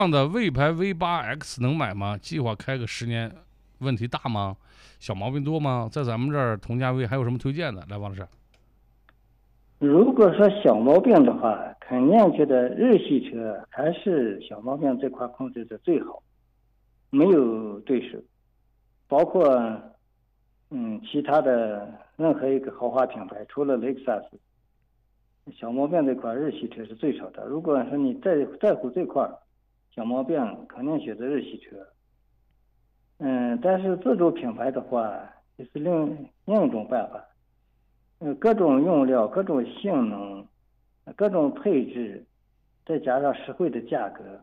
这样的魏牌 V8X 能买吗？计划开个10年，问题大吗？小毛病多吗？在咱们这儿同价位还有什么推荐的？来，王老师。 如果说小毛病的话，肯定觉得日系车还是小毛病这块控制的最好，没有对手。包括其他的任何一个豪华品牌，除了雷克萨斯，小毛病这块日系车是最少的。如果说你在乎这块小毛病，肯定选择日系车。但是自主品牌的话，也是另一种办法。各种用料、各种性能、各种配置，再加上实惠的价格，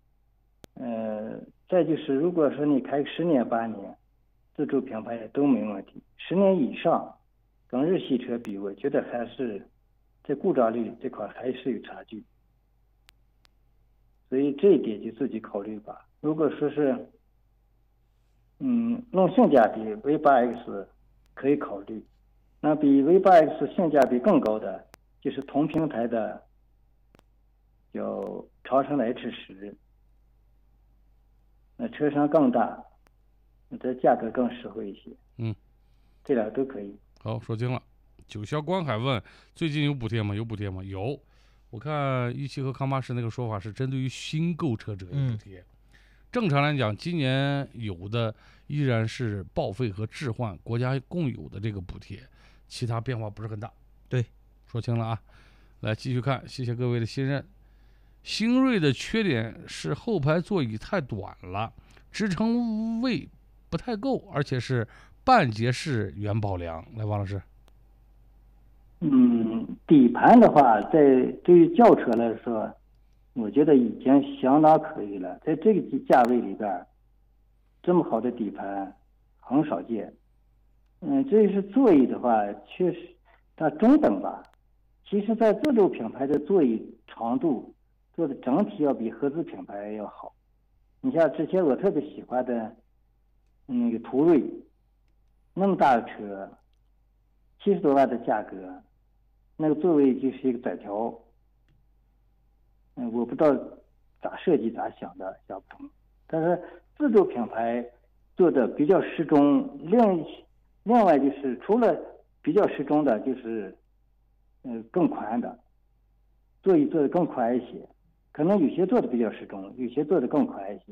再就是如果说你开10年8年，自主品牌都没问题。10年以上，跟日系车比，我觉得还是在故障率这块还是有差距。所以这一点就自己考虑吧。如果说是论性价比 ，V8X 可以考虑。那比 V8X 性价比更高的，就是同平台的，叫长城的 H10，那车身更大，这价格更实惠一些。这俩都可以。 好，说清了。九霄观海问，最近有补贴吗？有补贴吗？有。我看17和康巴士那个说法是针对于新购车者有补贴。正常来讲，今年有的依然是报废和置换国家共有的这个补贴，其他变化不是很大。 对， 说清了啊。来继续看，谢谢各位的信任。星锐的缺点是后排座椅太短了，支撑位不太够，而且是半截式元宝梁。来，王老师。 底盘的话，对于轿车来说，我觉得已经相当可以了。在这个价位里边，这么好的底盘很少见。至于是座椅的话，确实它中等吧。其实，在自主品牌的座椅长度做的整体要比合资品牌要好。你像之前我特别喜欢的那个途锐，那么大的车，70多万的价格，那个座位就是一个窄条。我不知道咋设计咋想不通。但是自主品牌做的比较适中，另外就是除了比较适中的，就是更宽的座椅做的更宽一些，可能有些做的比较适中，有些做的更宽一些。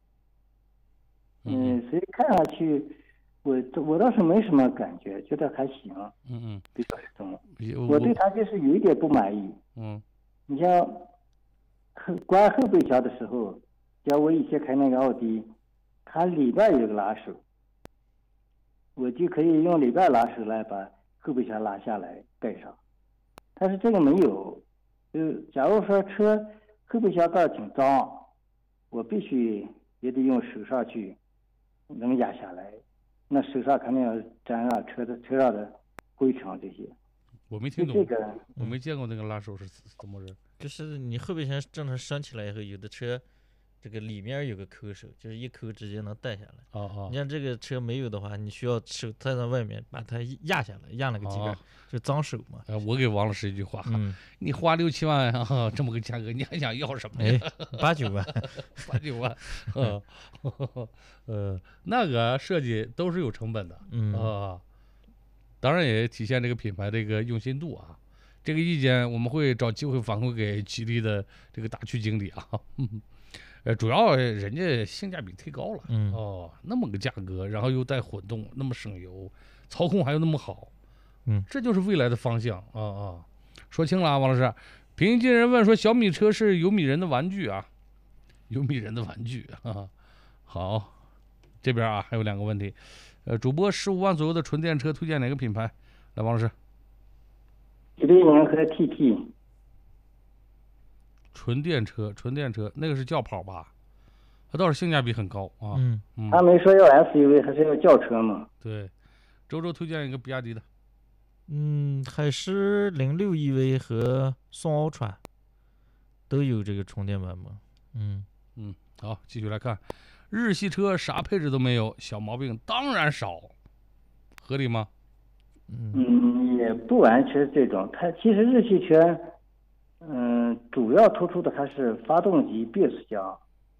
所以看上去我倒是没什么感觉，觉得还行。比较适中。我对它就是有一点不满意。你像关后备箱的时候，像我以前开那个奥迪，它里边有个拉手，我就可以用里边拉手来把后备箱拉下来盖上。但是这个没有，假如说车后备箱盖挺脏，我必须也得用手上去能压下来，那手上肯定要沾上车上的灰尘这些。 我没听懂这个， 我没见过那个拉手是怎么回事。 就是你后备箱正常拴起来以后，有的车这个里面有个扣手，就是一扣直接能带下来。你像这个车没有的话，你需要手带在外面把它压下来，压了个几个，就脏手嘛。 我给王老师一句话，你花6、7万这么个价格，你还想要什么呀 ？8、9万 ，8、9万，那个设计都是有成本的，当然也体现这个品牌的一个用心度啊。这个意见我们会找机会反馈给吉利的这个大区经理啊。主要人家性价比忒高了，那么个价格，然后又带混动，那么省油，操控还有那么好，这就是未来的方向啊。说清了啊，王老师。平津人问说，小米车是有米人的玩具啊，有米人的玩具啊。好，这边啊还有2个问题，主播15万左右的纯电车推荐哪个品牌？来，王老师。 吉利宁和 TT。 纯电车那个是轿跑吧？它倒是性价比很高啊。 他没说要 SUV 还是要轿车嘛？ 对，周推荐一个比亚迪的。 海狮06 EV 和宋奥川都有这个充电版吗？ 好，继续来看，日系车啥配置都没有，小毛病当然少，合理吗？ 也不完全是这种。它其实日系车，主要突出的还是发动机、变速箱，